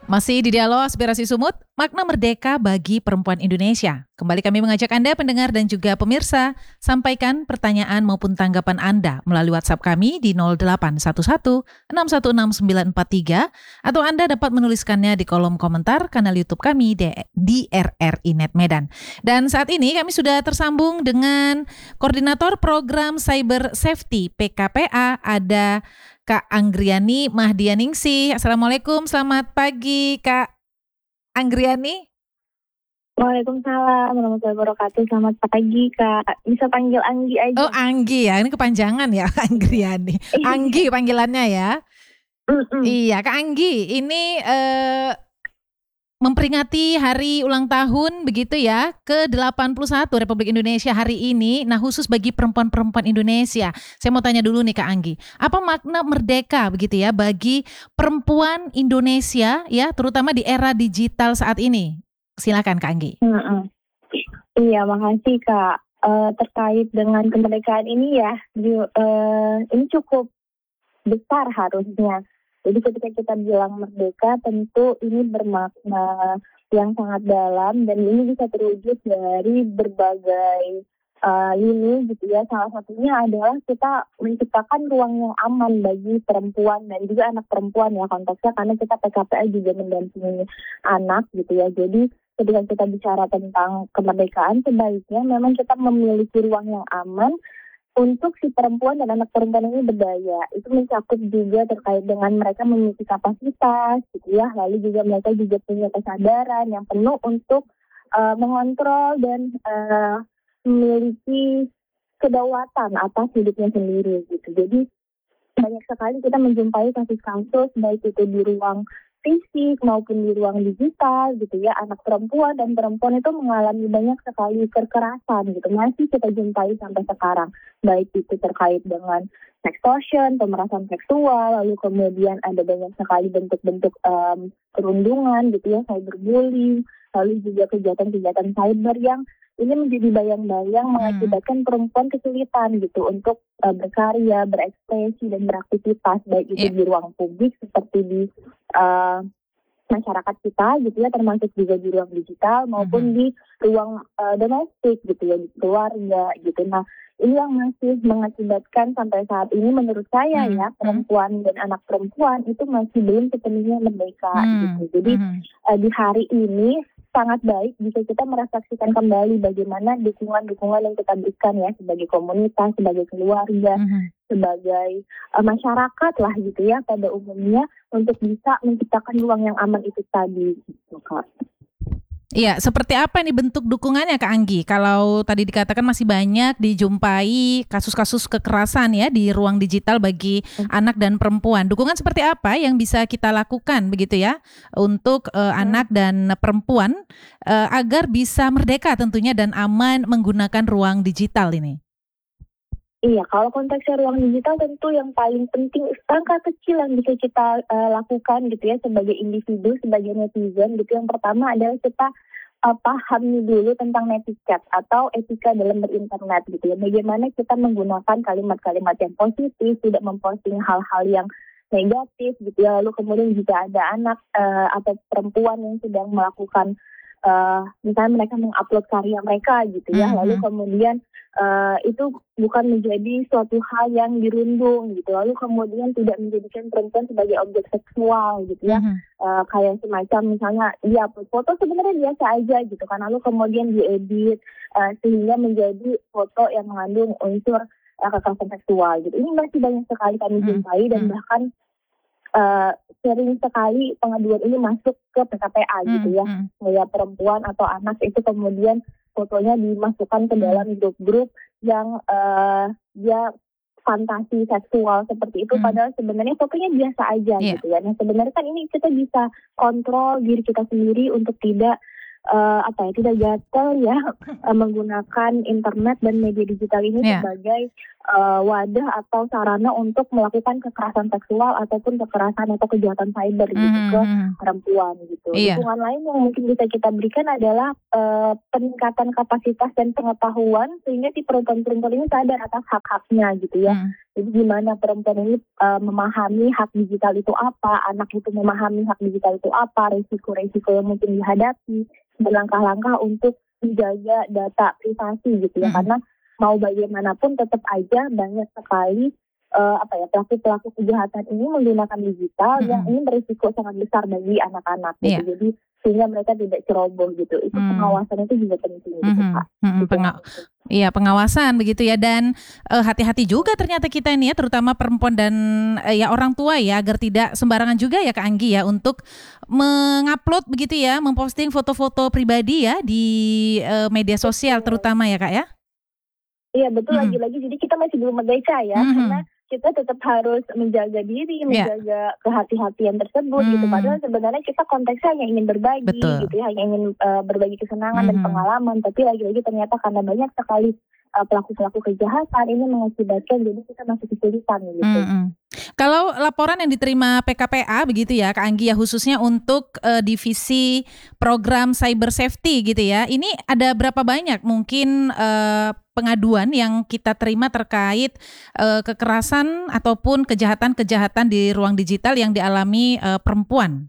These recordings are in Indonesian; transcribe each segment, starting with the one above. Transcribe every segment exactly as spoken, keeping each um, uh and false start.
Masih di Dialog Aspirasi Sumut, makna merdeka bagi perempuan Indonesia. Kembali kami mengajak Anda pendengar dan juga pemirsa, sampaikan pertanyaan maupun tanggapan Anda melalui WhatsApp kami di nol delapan satu satu enam satu enam sembilan empat tiga atau Anda dapat menuliskannya di kolom komentar kanal YouTube kami di R R I Net Medan. Dan saat ini kami sudah tersambung dengan Koordinator Program Cyber Safety P K P A, ada Kak Anggriani Mahdianingsih. Assalamualaikum, selamat pagi Kak Anggriani. Waalaikumsalam warahmatullahi wabarakatuh. Selamat pagi Kak. Bisa panggil Anggi aja. Oh Anggi ya, ini kepanjangan ya Anggriani. Anggi panggilannya ya. Mm-mm. Iya Kak Anggi, ini eh, memperingati hari ulang tahun begitu ya ke delapan puluh satu Republik Indonesia hari ini. Nah khusus bagi perempuan-perempuan Indonesia, saya mau tanya dulu nih Kak Anggi, apa makna merdeka begitu ya bagi perempuan Indonesia ya, terutama di era digital saat ini? Silakan Kak Anggi. Mm-mm. Iya, makasih Kak. Uh, terkait dengan kemerdekaan ini ya, di, uh, ini cukup besar harusnya. Jadi ketika kita bilang merdeka, tentu ini bermakna yang sangat dalam dan ini bisa terwujud dari berbagai uh, lini gitu ya. Salah satunya adalah kita menciptakan ruang yang aman bagi perempuan dan juga anak perempuan ya konteksnya, karena kita P K P A juga mendampingi anak gitu ya. Jadi ketika kita bicara tentang kemerdekaan, sebaiknya memang kita memiliki ruang yang aman untuk si perempuan dan anak perempuan ini berdaya. Itu mencakup juga terkait dengan mereka memiliki kapasitas gitu ya, lalu juga mereka juga punya kesadaran yang penuh untuk uh, mengontrol dan uh, memiliki kedaulatan atas hidupnya sendiri gitu. Jadi banyak sekali kita menjumpai kasus-kasus baik itu di ruang fisik maupun di ruang digital gitu ya, anak perempuan dan perempuan itu mengalami banyak sekali kekerasan gitu, masih kita jumpai sampai sekarang, baik itu terkait dengan extortion, pemerasan seksual, lalu kemudian ada banyak sekali bentuk-bentuk um, perundungan gitu ya, cyberbullying, lalu juga kejahatan-kejahatan cyber yang ini menjadi bayang-bayang hmm. mengakibatkan perempuan kesulitan gitu untuk uh, berkarya, berekspresi dan beraktivitas baik itu yeah. di ruang publik seperti di uh, masyarakat kita gitu ya, termasuk juga di ruang digital maupun hmm. di ruang uh, domestik gitu ya, di keluarga gitu. Nah ini yang masih mengakibatkan sampai saat ini menurut saya hmm. ya perempuan dan anak perempuan itu masih belum sepenuhnya merdeka hmm. gitu. Jadi hmm. uh, di hari ini sangat baik jika kita merefleksikan kembali bagaimana dukungan-dukungan yang kita berikan ya sebagai komunitas, sebagai keluarga, mm-hmm. sebagai uh, masyarakat lah gitu ya pada umumnya untuk bisa menciptakan ruang yang aman itu tadi gitu Kak. Iya, seperti apa nih bentuk dukungannya Kak Anggi? Kalau tadi dikatakan masih banyak dijumpai kasus-kasus kekerasan ya di ruang digital bagi hmm. anak dan perempuan. Dukungan seperti apa yang bisa kita lakukan begitu ya untuk uh, hmm. anak dan perempuan uh, agar bisa merdeka tentunya dan aman menggunakan ruang digital ini? Iya, kalau konteksnya ruang digital tentu yang paling penting langkah kecil yang bisa kita uh, lakukan gitu ya sebagai individu, sebagai netizen gitu. Yang pertama adalah kita uh, pahami dulu tentang netiquette atau etika dalam berinternet gitu ya. Bagaimana kita menggunakan kalimat-kalimat yang positif, tidak memposting hal-hal yang negatif gitu ya. Lalu kemudian jika ada anak uh, atau perempuan yang sedang melakukan uh, misalnya mereka mengupload karya mereka gitu ya, mm-hmm. lalu kemudian Uh, itu bukan menjadi suatu hal yang dirundung gitu, lalu kemudian tidak menjadikan perempuan sebagai objek seksual gitu ya, mm-hmm. uh, kayak semacam misalnya dia foto sebenarnya biasa aja gitu kan, lalu kemudian diedit uh, sehingga menjadi foto yang mengandung unsur uh, kekerasan seksual gitu. Ini masih banyak sekali kami jumpai mm-hmm. dan bahkan uh, sering sekali pengaduan ini masuk ke P K P A mm-hmm. gitu ya, kayak perempuan atau anak itu kemudian fotonya dimasukkan ke dalam grup-grup yang uh, dia fantasi seksual seperti itu, hmm. padahal sebenarnya fotonya biasa aja yeah. gitu ya. Nah sebenarnya kan ini kita bisa kontrol diri kita sendiri untuk tidak uh, apa ya tidak gatel ya uh, menggunakan internet dan media digital ini yeah. sebagai uh, wadah atau sarana untuk melakukan kekerasan seksual ataupun kekerasan atau kejahatan cyber gitu ke Mhm. perempuan gitu. Iya. Dukungan lain yang mungkin bisa kita berikan adalah uh, peningkatan kapasitas dan pengetahuan sehingga si perempuan-perempuan ini sadar atas hak-haknya gitu ya. Mhm. Jadi gimana perempuan ini uh, memahami hak digital itu apa, anak itu memahami hak digital itu apa, resiko-resiko yang mungkin dihadapi, berlangkah-langkah untuk menjaga data privasi gitu ya. Mhm. Karena mau bagaimanapun tetap aja banyak sekali uh, apa ya pelaku-pelaku kejahatan ini menggunakan digital Mhm. yang ini berisiko sangat besar bagi anak-anak gitu. Iya. Jadi sehingga mereka tidak ceroboh gitu. Itu Hmm. pengawasan itu juga penting gitu Mhm. Kak. Mhm. Gitu. Penga- Iya, pengawasan begitu ya, dan eh, hati-hati juga ternyata kita ini ya, terutama perempuan dan eh, ya orang tua ya, agar tidak sembarangan juga ya Kak Anggi ya untuk mengupload begitu ya, memposting foto-foto pribadi ya di eh, media sosial terutama ya Kak ya. Iya betul, Mhm. lagi-lagi jadi kita masih belum merdeka ya, Mhm. karena kita tetap harus menjaga diri, Iya. menjaga kehati-hatian tersebut gitu. Hmm. Padahal sebenarnya kita konteksnya hanya ingin berbagi Betul. gitu ya, hanya ingin uh, berbagi kesenangan dan Mhm. pengalaman. Tapi lagi-lagi ternyata karena banyak sekali uh, pelaku-pelaku kejahatan ini mengakibatkan jadi kita masih kesulitan gitu. Mhm. Kalau laporan yang diterima P K P A begitu ya Kak Anggi ya, khususnya untuk eh, divisi program cyber safety gitu ya, ini ada berapa banyak mungkin eh, pengaduan yang kita terima terkait eh, kekerasan ataupun kejahatan-kejahatan di ruang digital yang dialami eh, perempuan?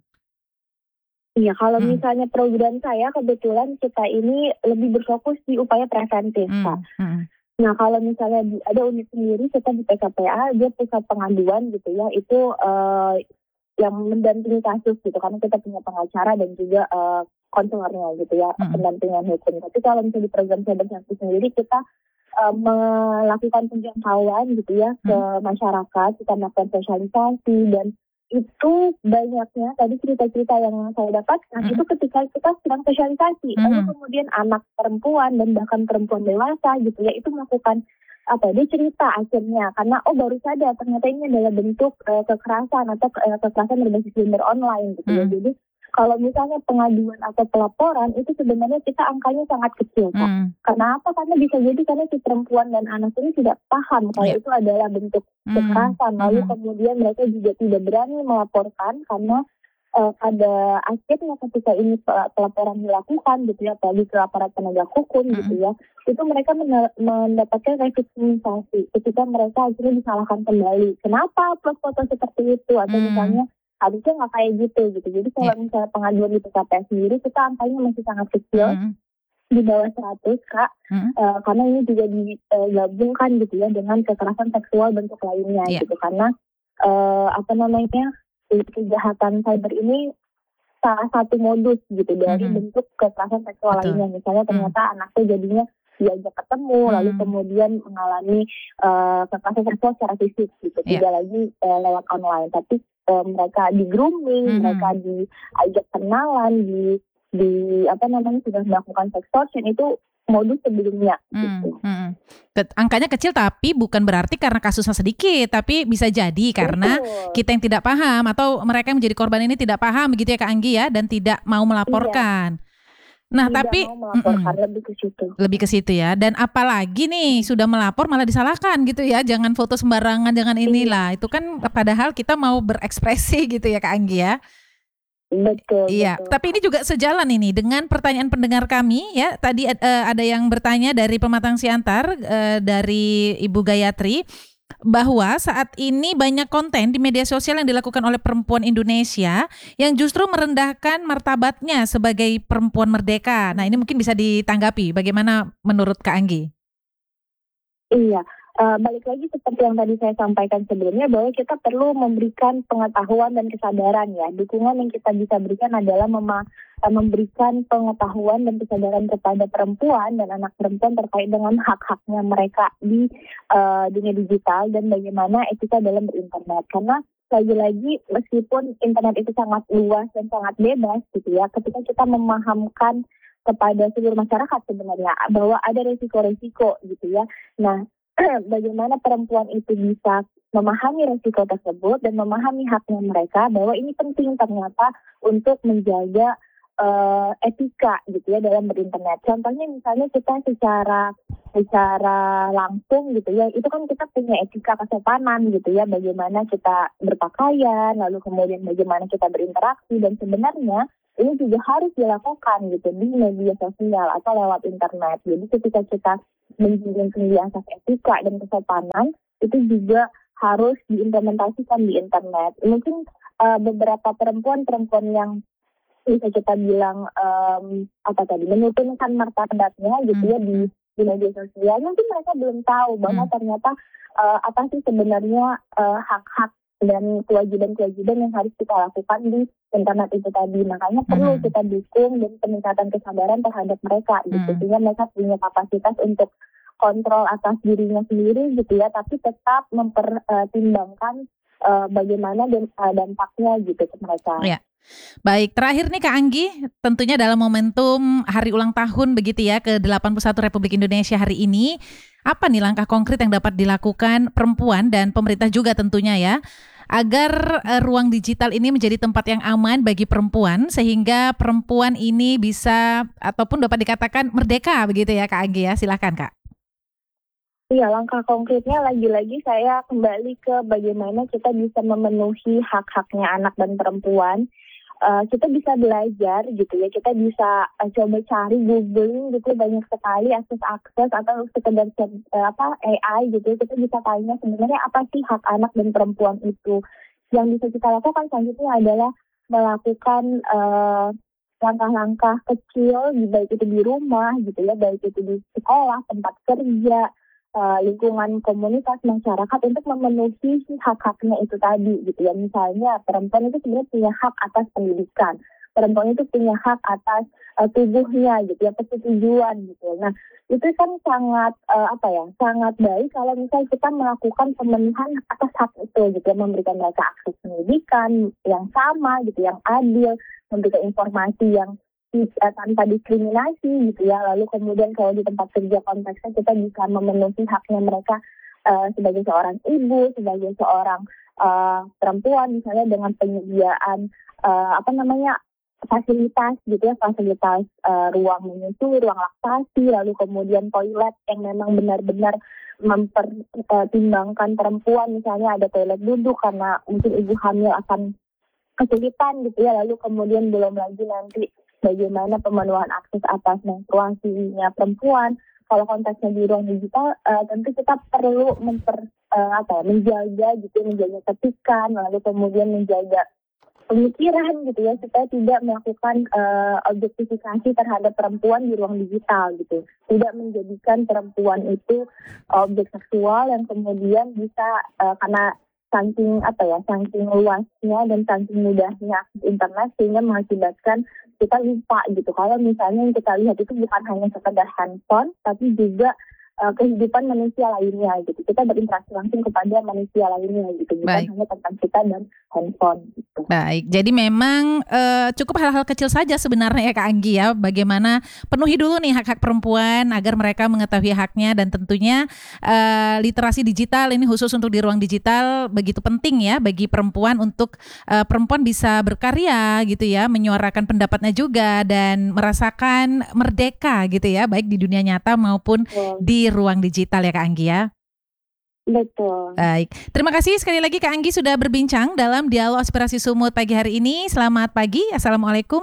Iya, kalau Hmm. misalnya program saya kebetulan kita ini lebih berfokus di upaya preventif, Kak. Hmm. Hmm. Nah, kalau misalnya di, ada unit sendiri kita di P K P A, dia pusat pengaduan gitu ya, itu uh, yang mendampingi kasus gitu, karena kita punya pengacara dan juga uh, konselornya gitu ya, Hmm. pendampingan hukum. Tapi kalau misalnya di program cyber safety sendiri kita uh, melakukan penjangkauan gitu ya ke masyarakat, kita melakukan sosialisasi dan itu banyaknya tadi cerita-cerita yang saya dapatkan Mhm. itu ketika kita sedang sosialisasi, lalu Mhm. kemudian anak perempuan dan bahkan perempuan dewasa gitu ya itu melakukan apa dia cerita akhirnya karena oh baru sadar ternyata ini adalah bentuk uh, kekerasan atau uh, kekerasan berbasis gender online gitu ya. Mhm. Jadi kalau misalnya pengaduan atau pelaporan itu sebenarnya kita angkanya sangat kecil Kak. Hmm. Karena apa? Karena bisa jadi karena si perempuan dan anak ini tidak paham kalau Iya. itu adalah bentuk Hmm. kekerasan. Lalu Mhm. kemudian mereka juga tidak berani melaporkan karena uh, pada akhirnya ketika ini pe- pelaporan dilakukan gitu ya, apalagi ke aparat penegak hukum gitu Mhm. ya, itu mereka men- mendapatkan revitalisasi ketika mereka akhirnya disalahkan kembali. Kenapa upload foto seperti itu? Atau Hmm. misalnya harusnya nggak kayak gitu gitu. Jadi kalau Iya. misalnya pengaduan di P K P A sendiri kita angkanya masih sangat kecil, Mhm. di bawah seratus Kak. Mhm. Uh, karena ini juga digabungkan gitu ya dengan kekerasan seksual bentuk lainnya Iya. gitu. Karena uh, apa namanya kejahatan cyber ini salah satu modus gitu dari Mhm. bentuk kekerasan seksual Betul. lainnya. Misalnya ternyata anaknya jadinya diajak ketemu, lalu Hmm. kemudian mengalami uh, kekerasan seksual secara fisik gitu, Iya. tidak lagi uh, lewat online, tapi uh, mereka di grooming, Mhm. mereka diajak kenalan, di di apa namanya sudah melakukan sextortion itu modus sebelumnya Hmm. gitu. Hmm. Ket- Angkanya kecil tapi bukan berarti karena kasusnya sedikit, tapi bisa jadi karena Betul. kita yang tidak paham atau mereka yang menjadi korban ini tidak paham begitu ya Kak Anggi ya, dan tidak mau melaporkan. Nah, Tidak tapi mau melaporkan, mm-mm, lebih ke situ. lebih ke situ ya. Dan apalagi nih sudah melapor malah disalahkan gitu ya. Jangan foto sembarangan, jangan inilah. Itu kan padahal kita mau berekspresi gitu ya Kak Anggi ya. Betul, Iya, betul. tapi ini juga sejalan ini dengan pertanyaan pendengar kami ya. Tadi eh, ada yang bertanya dari Pematang Siantar, eh, dari Ibu Gayatri, bahwa saat ini banyak konten di media sosial yang dilakukan oleh perempuan Indonesia yang justru merendahkan martabatnya sebagai perempuan merdeka. Nah, ini mungkin bisa ditanggapi. Bagaimana menurut Kak Anggi? Iya, uh, balik lagi seperti yang tadi saya sampaikan sebelumnya bahwa kita perlu memberikan pengetahuan dan kesadaran ya. Dukungan yang kita bisa berikan adalah mema- uh, memberikan pengetahuan dan kesadaran kepada perempuan dan anak perempuan terkait dengan hak-haknya mereka di uh, dunia digital dan bagaimana etika dalam berinternet. Karena lagi-lagi meskipun internet itu sangat luas dan sangat bebas gitu ya, ketika kita memahamkan kepada seluruh masyarakat sebenarnya bahwa ada resiko-resiko gitu ya. Nah, bagaimana perempuan itu bisa memahami resiko tersebut dan memahami haknya mereka bahwa ini penting ternyata untuk menjaga uh, etika gitu ya dalam berinternet. Contohnya misalnya kita secara secara langsung gitu ya, itu kan kita punya etika kesopanan gitu ya, bagaimana kita berpakaian, lalu kemudian bagaimana kita berinteraksi, dan sebenarnya ini juga harus dilakukan gitu di media sosial atau lewat internet. Jadi ketika kita menjunjung tinggi asas etika dan kesopanan, itu juga harus diimplementasikan di internet. Mungkin uh, beberapa perempuan-perempuan yang bisa kita bilang um, apa tadi menurunkan martabatnya gitu ya di di media sosial, mungkin mereka belum tahu bahwa Hmm. ternyata uh, apa sih sebenarnya uh, hak-hak dan kewajiban-kewajiban yang harus kita lakukan di internet itu tadi. Makanya perlu Hmm. kita dukung dan peningkatan kesadaran terhadap mereka gitu, Hmm. sehingga mereka punya kapasitas untuk kontrol atas dirinya sendiri gitu ya, tapi tetap mempertimbangkan uh, bagaimana dan, uh, dampaknya gitu ke mereka. Ya. Baik, terakhir nih Kak Anggi, tentunya dalam momentum hari ulang tahun begitu ya ke delapan puluh satu Republik Indonesia hari ini, apa nih langkah konkret yang dapat dilakukan perempuan dan pemerintah juga tentunya ya, agar uh, ruang digital ini menjadi tempat yang aman bagi perempuan sehingga perempuan ini bisa ataupun dapat dikatakan merdeka begitu ya Kak Anggi ya, silakan Kak. Iya, langkah konkretnya lagi-lagi saya kembali ke bagaimana kita bisa memenuhi hak-haknya anak dan perempuan. Uh, kita bisa belajar gitu ya, kita bisa uh, coba cari googling gitu, banyak sekali akses-akses atau sekedar uh, apa A I gitu, kita bisa tanya sebenarnya apa sih hak anak dan perempuan itu. Yang bisa kita lakukan selanjutnya adalah melakukan uh, langkah-langkah kecil, baik itu di rumah gitu ya, baik itu di sekolah, tempat kerja, Uh, lingkungan komunitas masyarakat untuk memenuhi hak-haknya itu tadi gitu ya. Misalnya perempuan itu sebenarnya punya hak atas pendidikan, perempuan itu punya hak atas uh, tubuhnya gitu ya, persetujuan gitu. Nah itu kan sangat uh, apa ya, sangat baik kalau misalnya kita melakukan pemenuhan atas hak itu gitu ya, memberikan mereka akses pendidikan yang sama gitu, yang adil, memberikan informasi yang tanpa diskriminasi gitu ya. Lalu kemudian kalau di tempat kerja konteksnya kita bisa memenuhi haknya mereka uh, sebagai seorang ibu, sebagai seorang uh, perempuan misalnya dengan penyediaan uh, apa namanya fasilitas gitu ya, fasilitas uh, ruang menyusui, ruang laktasi, lalu kemudian toilet yang memang benar-benar mempertimbangkan perempuan, misalnya ada toilet duduk karena mungkin ibu hamil akan kesulitan gitu ya. Lalu kemudian belum lagi nanti bagaimana pemenuhan akses atas menstruasinya perempuan. Kalau konteksnya di ruang digital, uh, tentu kita perlu memper, uh, apa ya, menjaga gitu, menjaga ketikan, lalu kemudian menjaga pemikiran gitu ya, supaya tidak melakukan uh, objektifikasi terhadap perempuan di ruang digital gitu. Tidak menjadikan perempuan itu objek seksual yang kemudian bisa uh, karena saking apa ya, saking luasnya dan saking mudahnya akses internet sehingga mengakibatkan kita lupa gitu. Kalau misalnya yang kita lihat itu bukan hanya sekedar handphone, tapi juga uh, kehidupan manusia lainnya gitu. Kita berinteraksi langsung kepada manusia lainnya gitu, bukan Baik. hanya tentang kita dan handphone gitu. Baik, jadi memang uh, cukup hal-hal kecil saja sebenarnya ya Kak Anggi ya, bagaimana penuhi dulu nih hak-hak perempuan agar mereka mengetahui haknya, dan tentunya uh, literasi digital ini khusus untuk di ruang digital begitu penting ya bagi perempuan untuk uh, perempuan bisa berkarya gitu ya, menyuarakan pendapatnya juga dan merasakan merdeka gitu ya, baik di dunia nyata maupun Betul. di ruang digital ya Kak Anggi ya. Betul. Baik, terima kasih sekali lagi Kak Anggi sudah berbincang dalam Dialog Aspirasi Sumut pagi hari ini. Selamat pagi, Assalamualaikum.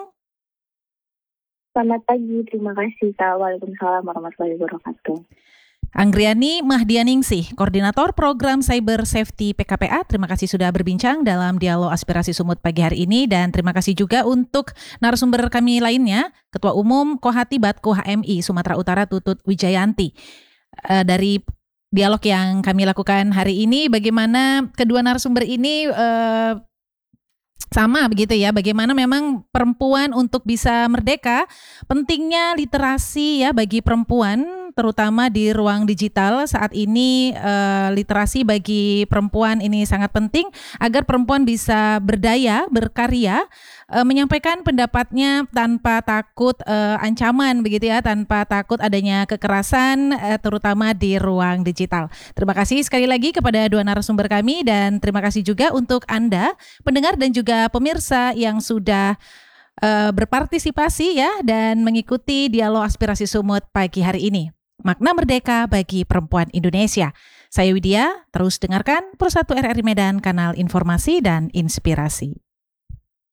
Selamat pagi, terima kasih Kak. Waalaikumsalam warahmatullahi wabarakatuh. Anggriani Mahdianingsih, Koordinator Program Cyber Safety P K P A, terima kasih sudah berbincang dalam Dialog Aspirasi Sumut pagi hari ini, dan terima kasih juga untuk narasumber kami lainnya, Ketua Umum Kohati Batko H M I Sumatera Utara Tutut Wijayanti. Uh, dari dialog yang kami lakukan hari ini, bagaimana kedua narasumber ini uh, sama begitu ya, bagaimana memang perempuan untuk bisa merdeka, pentingnya literasi ya bagi perempuan terutama di ruang digital saat ini. Uh, literasi bagi perempuan ini sangat penting agar perempuan bisa berdaya, berkarya, uh, menyampaikan pendapatnya tanpa takut uh, ancaman begitu ya, tanpa takut adanya kekerasan uh, terutama di ruang digital. Terima kasih sekali lagi kepada dua narasumber kami, dan terima kasih juga untuk Anda pendengar dan juga pemirsa yang sudah uh, berpartisipasi ya dan mengikuti dialog aspirasi Sumut pagi hari ini. Makna Merdeka bagi Perempuan Indonesia. Saya Widya, terus dengarkan Persatu R R I Medan, kanal informasi dan inspirasi.